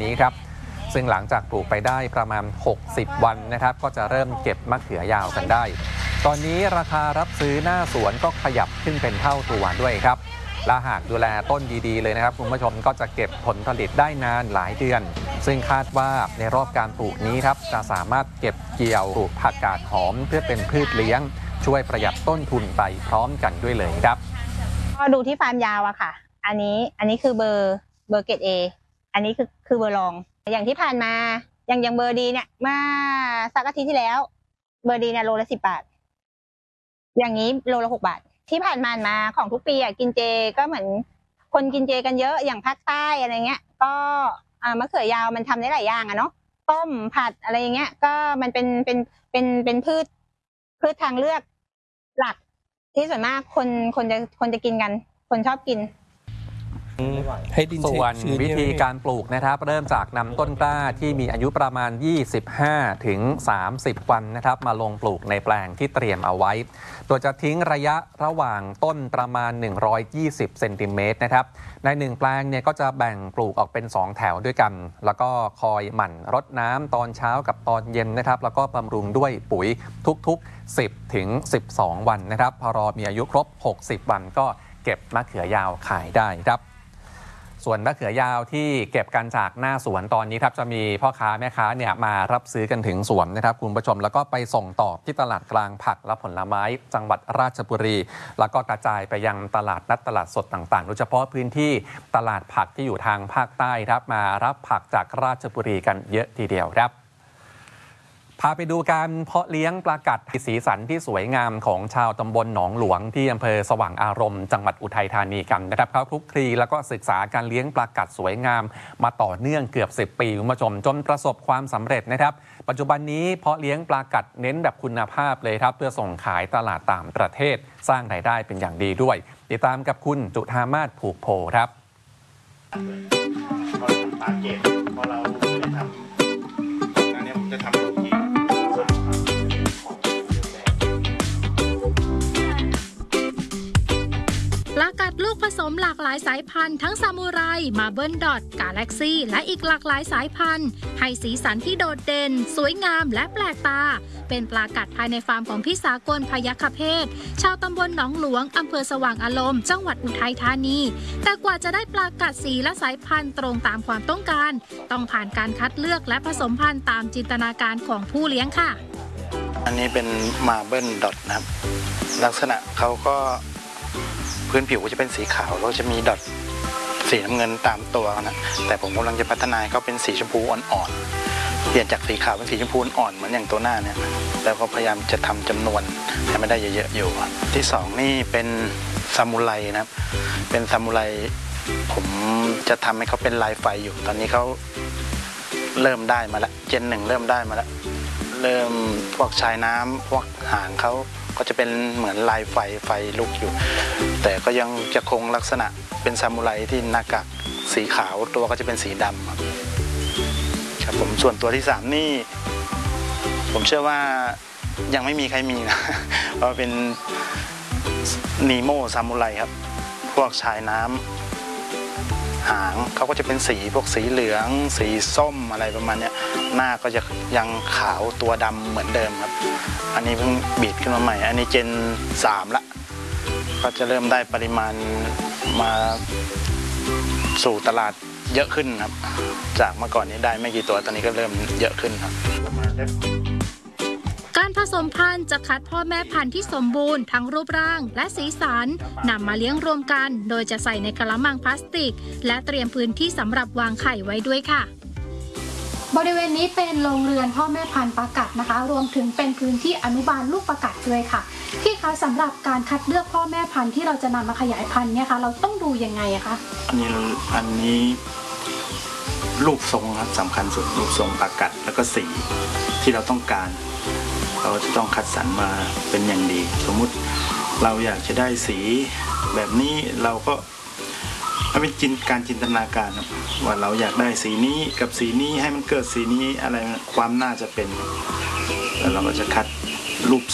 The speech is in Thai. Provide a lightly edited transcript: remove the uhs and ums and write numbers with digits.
นี้ครับซึ่งหลังจากปลูกไปได้ประมาณ60วันนะครับก็จะเริ่มเก็บมะเขือยาวกันได้ตอนนี้ราคารับซื้อหน้าสวนก็ขยับขึ้นเป็นเท่าตัวด้วยครับและหากดูแลต้นดีๆเลยนะครับคุณผู้ชมก็จะเก็บผลผลิตได้นานหลายเดือนซึ่งคาดว่าในรอบการปลูกนี้ครับจะสามารถเก็บเกี่ยวปลูกผักกาดหอมเพื่อเป็นพืชเลี้ยงช่วยประหยัดต้นทุนไปพร้อมกันด้วยเลยครับก็ดูที่ฟาร์มยาวอะค่ะอันนี้คือเบอร์เกรด A อันนี้คือเบอร์รองอย่างที่ผ่านมาอย่างเบอร์ดีเนี่ยเมื่อสักอาทิตย์ที่แล้วเบอร์ดีเนี่ยโลละ10 บาทอย่างนี้โลละ6 บาทที่ผ่านมาของทุกปีกินเจก็เหมือนคนกินเจกันเยอะอย่างภาคใต้อะไรเงี้ยก็มะเขือยาวมันทำได้หลายอย่างเนาะต้มผัดอะไรอย่างเงี้ยก็มันเป็นพืชทางเลือกหลักที่ส่วนมากคนจะกินกันคนชอบกินส่วนวิธีการปลูกนะครับเริ่มจากนำต้นกล้าที่มีอายุประมาณ25 ถึง 30 วันนะครับมาลงปลูกในแปลงที่เตรียมเอาไว้โดยจะทิ้งระยะระหว่างต้นประมาณ120เซนติเมตรนะครับใน1แปลงเนี่ยก็จะแบ่งปลูกออกเป็น2แถวด้วยกันแล้วก็คอยหมั่นรดน้ำตอนเช้ากับตอนเย็นนะครับแล้วก็บำรุงด้วยปุ๋ยทุกๆ10 ถึง 12 วันนะครับพอรอมีอายุครบ60 วันก็เก็บมะเขือยาวขายได้ครับส่วนมะเขือยาวที่เก็บกันจากหน้าสวนตอนนี้ครับจะมีพ่อค้าแม่ค้าเนี่ยมารับซื้อกันถึงสวนนะครับคุณผู้ชมแล้วก็ไปส่งต่อที่ตลาดกลางผักและผลไม้จังหวัดราชบุรีแล้วก็กระจายไปยังตลาดนัดตลาดสดต่างๆโดยเฉพาะพื้นที่ตลาดผักที่อยู่ทางภาคใต้ครับมารับผักจากราชบุรีกันเยอะทีเดียวครับพาไปดูการเพาะเลี้ยงปลากัดสีสันที่สวยงามของชาวตำบลหนองหลวงที่อำเภอสว่างอารมณ์จังหวัดอุทัยธานีกันนะครับเขาคลุกคลีแล้วก็ศึกษาการเลี้ยงปลากัดสวยงามมาต่อเนื่องเกือบ10 ปีคุณผู้ชมจนประสบความสำเร็จนะครับปัจจุบันนี้เพาะเลี้ยงปลากัดเน้นแบบคุณภาพเลยครับเพื่อส่งขายตลาดต่างประเทศสร้างรายได้เป็นอย่างดีด้วยติดตามกับคุณจุธามาศผูกโพครับปลาเก็บพอเราจะทำอันนี้ผมจะทำสูตรที่ปลากัดลูกผสมหลากหลายสายพันธุ์ทั้งซามูไรมาเบิลดอทกาแล็กซี่และอีกหลากหลายสายพันธุ์ให้สีสันที่โดดเด่นสวยงามและแปลกตาเป็นปลากัดภายในฟาร์มของพี่สากลพยัคฆเพศชาวตำบลหนองหลวงอำเภอสว่างอารมณ์จังหวัดอุทัยธานีแต่กว่าจะได้ปลากัดสีและสายพันธุ์ตรงตามความต้องการต้องผ่านการคัดเลือกและผสมพันธุ์ตามจินตนาการของผู้เลี้ยงค่ะอันนี้เป็นมาเบิลดอทนะครับลักษณะเขาก็พื้นผิวก็จะเป็นสีขาวแล้วจะมีดอทสีน้ำเงินตามตัวนะแต่ผมกำลังจะพัฒนาเขาเป็นสีชมพูอ่อนๆเปลี่ยนจากสีขาวเป็นสีชมพูอ่อนเหมือนอย่างตัวหน้าเนี่ยแล้วก็พยายามจะทำจำนวนให้ไม่ได้เยอะๆอยู่ที่2นี่เป็นซามูไรนะครับเป็นซามูไรผมจะทำให้เขาเป็นลายไฟอยู่ตอนนี้เขาเริ่มได้มาแล้วเจน1เริ่มได้มาแล้วเริ่มพวกชายน้ำพวกหางเขาก็จะเป็นเหมือนลายไฟลุกอยู่แต่ก็ยังจะคงลักษณะเป็นซามูไรที่หน้ากากสีขาวตัวก็จะเป็นสีดำครับผมส่วนตัวที่3นี่ผมเชื่อว่ายังไม่มีใครมีนะเพราะเป็นนีโมซามูไรครับพวกชายน้ำหางเขาก็จะเป็นสีพวกสีเหลืองสีส้มอะไรประมาณนี้หน้าก็จะยังขาวตัวดำเหมือนเดิมครับอันนี้เพิ่งบีดขึ้นมาใหม่อันนี้เจน3ละก็จะเริ่มได้ปริมาณมาสู่ตลาดเยอะขึ้นครับจากเมื่อก่อนนี้ได้ไม่กี่ตัวตอนนี้ก็เริ่มเยอะขึ้นครับการผสมพันธุ์จะคัดพ่อแม่พันธุ์ที่สมบูรณ์ทั้งรูปร่างและสีสันนำมาเลี้ยงรวมกันโดยจะใส่ในกระมังพลาสติกและเตรียมพื้นที่สำหรับวางไข่ไว้ด้วยค่ะบริเวณนี้เป็นโรงเรือนพ่อแม่พันธุ์ปลากัดนะคะรวมถึงเป็นพื้นที่อนุบาลลูกปลากัดด้วยค่ะพี่คะสำหรับการคัดเลือกพ่อแม่พันธุ์ที่เราจะนำมาขยายพันธุ์เนี่ยคะเราต้องดูยังไงอะคะอันนี้รูปทรงครับสำคัญสุดรูปทรงปลากัดแล้วก็สีที่เราต้องการเราจะต้องคัดสรรมาเป็นอย่างดีสมมุติเราอยากจะได้สีแบบนี้เราก็เป็นการจินตนาการว่าเราอยากได้สีนี้กับสีนี้ให้มันเกิดสีนี้อะไรความน่าจะเป็นแล้วเราก็จะคัดรูป